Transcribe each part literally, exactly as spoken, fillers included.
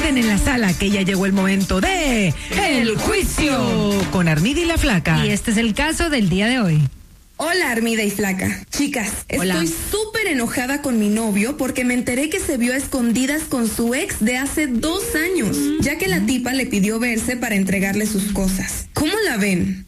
orden en la sala, que ya llegó el momento de El Juicio con Armida y la Flaca. Y este es el caso del día de hoy. Hola, Armida y Flaca. Chicas, Hola. Estoy súper enojada con mi novio porque me enteré que se vio a escondidas con su ex de hace dos años, ya que la tipa le pidió verse para entregarle sus cosas. ¿Cómo la ven?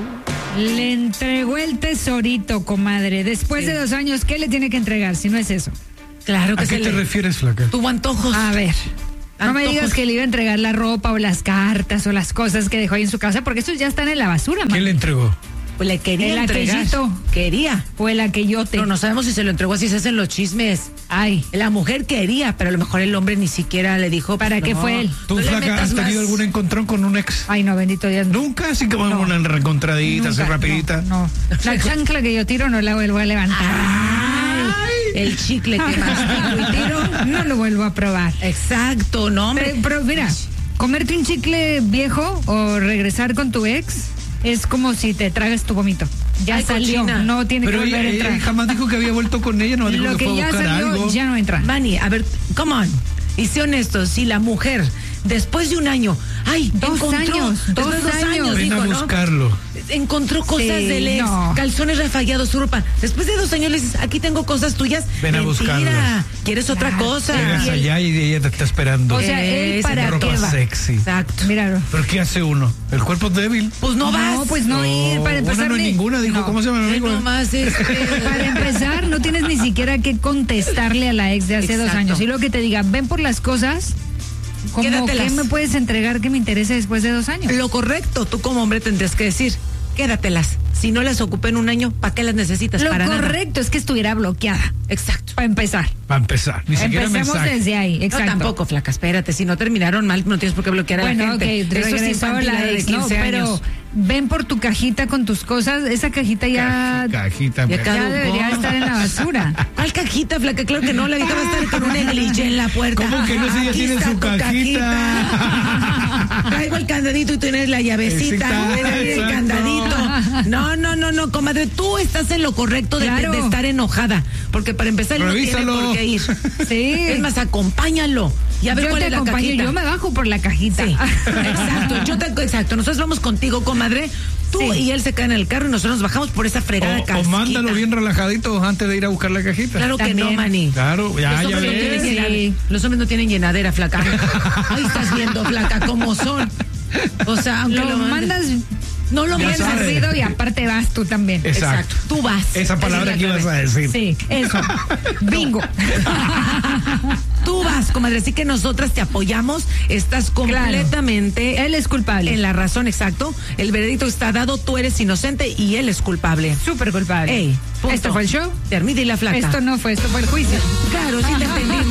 Le entregó el tesorito, comadre. Después Sí. de dos años, ¿qué le tiene que entregar si no es eso? Claro que ¿A qué se te le... refieres, Flaca? Tuvo antojos. A ver. No me Antojos. digas que le iba a entregar la ropa o las cartas o las cosas que dejó ahí en su casa, porque esos ya están en la basura, ¿Quién man. le entregó? Pues le quería El entregar. aquellito. Quería. Fue la que yo te. Pero no sabemos si se lo entregó, así se hacen los chismes. Ay. La mujer quería, pero a lo mejor el hombre ni siquiera le dijo. ¿Para pues, qué no, fue él? ¿Tú, no le Flaca, metas has tenido más. algún encontrón con un ex? Ay, no, bendito Dios. Nunca, así como No. una recontradita, así Nunca, rapidita. No, no. La chancla que yo tiro no la vuelvo a levantar. Ay, el chicle que mastico y tiro. No lo vuelvo a probar. Exacto, no, hombre. Pero, pero mira, comerte un chicle viejo o regresar con tu ex es como si te tragas tu vómito. Ya Ay, salió, cochina. no tiene Pero que volver ella, a entrar. ella jamás dijo que había vuelto con ella, no dijo Lo que, que fue a ya buscar salió algo. ya no entra. Manny, a ver, come on. Y sé honesto, si la mujer, después de un año, ay, Dos encontró, años, después dos de dos años. años, Ven dijo, a ¿no? buscarlo. Encontró cosas Sí, del ex, no. calzones refallados, su ropa. Después de dos años le dices, aquí tengo cosas tuyas. Ven a Mentira, buscarlas. ¿quieres otra Claro. cosa? Llegas Y él- allá y ella te está esperando. O sea, él Ese para ropa qué va. sexy. Exacto. Míralo. ¿Pero qué hace uno? ¿El cuerpo es débil? Pues no vas. No, pues no ir, para empezar. Una no es ni- ninguna, dijo. no. ¿Cómo se llama mi Ay, amigo? no más, este, Para empezar, no tienes ni siquiera que contestarle a la ex de hace dos Exacto. años. Y lo que te diga, ven por las cosas, como Quédatelas. ¿qué me puedes entregar que me interese después de dos años? Lo correcto, tú como hombre tendrías que decir, quédatelas. Si no las ocupé en un año, ¿para qué las necesitas? Lo Para nada. correcto es que estuviera bloqueada, Exacto. para empezar. Para empezar, ni siquiera Empecemos mensaje. desde ahí, exacto. No, tampoco, Flaca, espérate. Si no terminaron mal, no tienes por qué bloquear a Bueno, la ok, gente. Eso es regresó infantil la de ex, ¿no? quince Pero años. ven por tu cajita con tus cosas, esa cajita ya, Cajita. Ya me- cada- ya debería estar en la basura. ¿Cuál cajita, Flaca? Claro que no, la vieja va a estar con un negligé en la puerta. ¿Cómo que no? Si ella Aquí tiene está su tu cajita. Traigo el candadito y tú tienes la llavecita. Exacto, Ven a ver el exacto. candadito. No, no, no, no, comadre, tú estás en lo correcto de, Claro. de estar enojada. Porque para empezar, él no tiene Revísalo. por qué ir. Sí. Es más, acompáñalo. Y a ver Yo cuál te es la acompaño, cajita. yo me bajo por la cajita. Sí, exacto, yo te, exacto. Nosotros vamos contigo, comadre. Tú Sí. y él se caen en el carro y nosotros nos bajamos por esa fregada O, o casquita. mándalo bien relajadito antes de ir a buscar la cajita. Claro que También. no, Manny. Claro, ya, Los ya hombres, no tienen ves. Sí. llenadera. Los hombres no tienen llenadera, Flaca. Ahí estás viendo, Flaca, cómo son. O sea, aunque Lo lo, mandes- mandas no lo Ya bien mandas. sabe. servido y aparte vas tú también. Exacto. Tú vas. Esa palabra es que la ibas a clave. decir. Sí, eso. Bingo. Tú vas, comadre. Así que nosotras te apoyamos. Estás completamente Él es culpable. en la razón, exacto. El veredicto está dado. Tú eres inocente y él es culpable. Súper culpable. Ey, punto. Esto fue el show. De Armida y la Flaca. Esto no fue, esto fue el juicio. Claro, sí te entendimos.